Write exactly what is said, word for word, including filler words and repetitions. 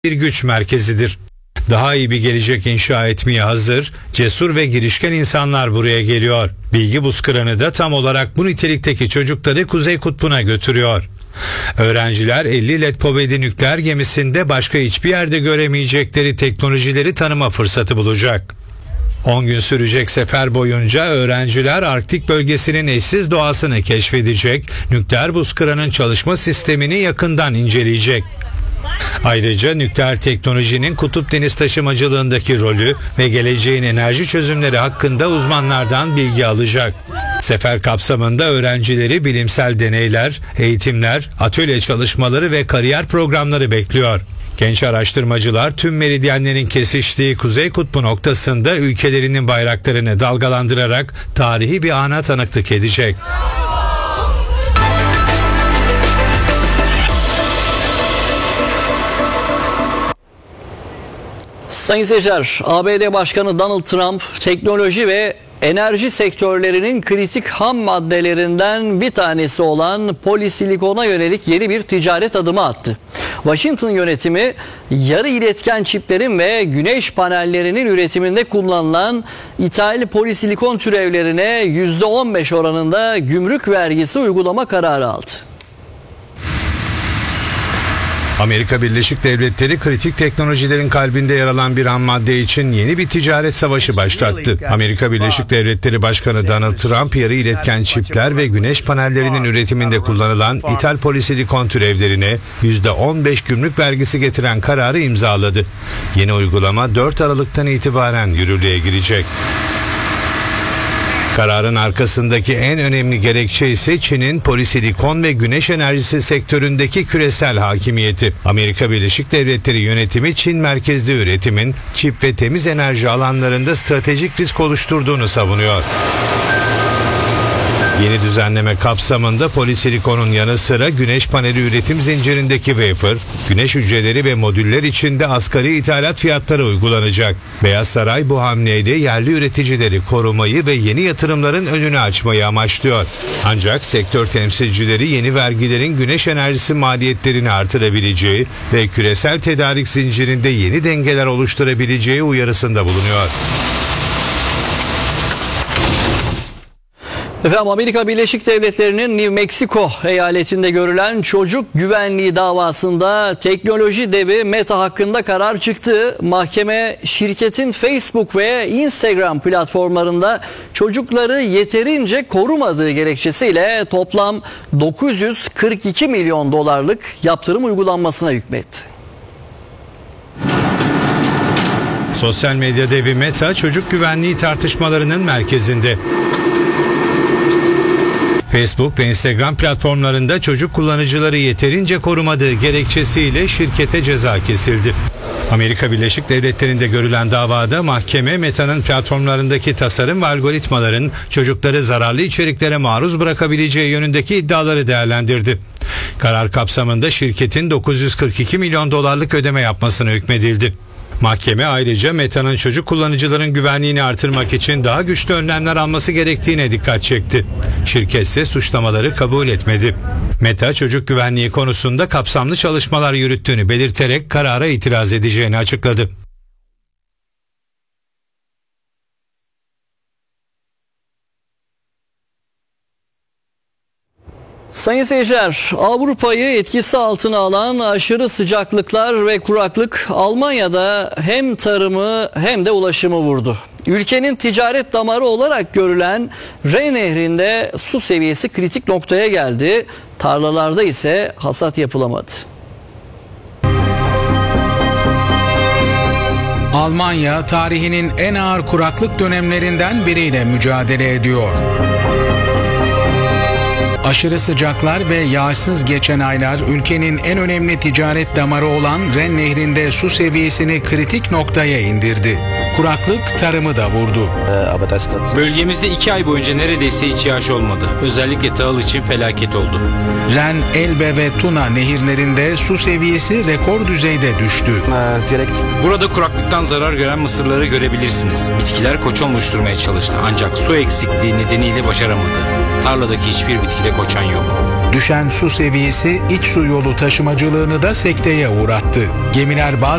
bir güç merkezidir. Daha iyi bir gelecek inşa etmeye hazır, cesur ve girişken insanlar buraya geliyor. Bilgi buzkıranı da tam olarak bu nitelikteki çocukları Kuzey Kutbu'na götürüyor. Öğrenciler elli led Povedi nükleer gemisinde başka hiçbir yerde göremeyecekleri teknolojileri tanıma fırsatı bulacak. on gün sürecek sefer boyunca öğrenciler Arktik bölgesinin eşsiz doğasını keşfedecek, nükleer buzkıranın çalışma sistemini yakından inceleyecek. Ayrıca nükleer teknolojinin kutup deniz taşımacılığındaki rolü ve geleceğin enerji çözümleri hakkında uzmanlardan bilgi alacak. Sefer kapsamında öğrencileri bilimsel deneyler, eğitimler, atölye çalışmaları ve kariyer programları bekliyor. Genç araştırmacılar tüm meridyenlerin kesiştiği Kuzey Kutbu noktasında ülkelerinin bayraklarını dalgalandırarak tarihi bir ana tanıklık edecek. Sayın seyirciler, A B D Başkanı Donald Trump teknoloji ve enerji sektörlerinin kritik ham maddelerinden bir tanesi olan polisilikona yönelik yeni bir ticaret adımı attı. Washington yönetimi yarı iletken çiplerin ve güneş panellerinin üretiminde kullanılan ithal polisilikon türevlerine yüzde on beş oranında gümrük vergisi uygulama kararı aldı. Amerika Birleşik Devletleri kritik teknolojilerin kalbinde yer alan bir ham madde için yeni bir ticaret savaşı başlattı. Amerika Birleşik Devletleri Başkanı Donald Trump yarı iletken çipler ve güneş panellerinin üretiminde kullanılan ithal polisilikon türevlerine yüzde on beş gümrük vergisi getiren kararı imzaladı. Yeni uygulama dört Aralık'tan itibaren yürürlüğe girecek. Kararın arkasındaki en önemli gerekçe ise Çin'in polisilikon ve güneş enerjisi sektöründeki küresel hakimiyeti. Amerika Birleşik Devletleri yönetimi Çin merkezli üretimin çip ve temiz enerji alanlarında stratejik risk oluşturduğunu savunuyor. Yeni düzenleme kapsamında polisilikonun yanı sıra güneş paneli üretim zincirindeki wafer, güneş hücreleri ve modüller için de asgari ithalat fiyatları uygulanacak. Beyaz Saray bu hamleyle yerli üreticileri korumayı ve yeni yatırımların önünü açmayı amaçlıyor. Ancak sektör temsilcileri yeni vergilerin güneş enerjisi maliyetlerini artırabileceği ve küresel tedarik zincirinde yeni dengeler oluşturabileceği uyarısında bulunuyor. Efendim, Amerika Birleşik Devletleri'nin New Mexico eyaletinde görülen çocuk güvenliği davasında teknoloji devi Meta hakkında karar çıktı. Mahkeme şirketin Facebook ve Instagram platformlarında çocukları yeterince korumadığı gerekçesiyle toplam dokuz yüz kırk iki milyon dolarlık yaptırım uygulanmasına hükmetti. Sosyal medya devi Meta çocuk güvenliği tartışmalarının merkezinde. Facebook ve Instagram platformlarında çocuk kullanıcıları yeterince korumadığı gerekçesiyle şirkete ceza kesildi. Amerika Birleşik Devletleri'nde görülen davada mahkeme Meta'nın platformlarındaki tasarım ve algoritmaların çocukları zararlı içeriklere maruz bırakabileceği yönündeki iddiaları değerlendirdi. Karar kapsamında şirketin dokuz yüz kırk iki milyon dolarlık ödeme yapmasına hükmedildi. Mahkeme ayrıca Meta'nın çocuk kullanıcıların güvenliğini artırmak için daha güçlü önlemler alması gerektiğine dikkat çekti. Şirket ise suçlamaları kabul etmedi. Meta çocuk güvenliği konusunda kapsamlı çalışmalar yürüttüğünü belirterek karara itiraz edeceğini açıkladı. Sayın seyirciler, Avrupa'yı etkisi altına alan aşırı sıcaklıklar ve kuraklık Almanya'da hem tarımı hem de ulaşımı vurdu. Ülkenin ticaret damarı olarak görülen Ren Nehri'nde su seviyesi kritik noktaya geldi. Tarlalarda ise hasat yapılamadı. Almanya tarihinin en ağır kuraklık dönemlerinden biriyle mücadele ediyor. Aşırı sıcaklar ve yağsız geçen aylar ülkenin en önemli ticaret damarı olan Ren Nehri'nde su seviyesini kritik noktaya indirdi. Kuraklık tarımı da vurdu. Bölgemizde iki ay boyunca neredeyse hiç yağış olmadı. Özellikle tahıl için felaket oldu. Ren, Elbe ve Tuna nehirlerinde su seviyesi rekor düzeyde düştü. Burada kuraklıktan zarar gören mısırları görebilirsiniz. Bitkiler koçon oluşturmaya çalıştı ancak su eksikliği nedeniyle başaramadı. Tarladaki hiçbir bitkide koçan yok. Düşen su seviyesi iç su yolu taşımacılığını da sekteye uğrattı. Gemiler bazı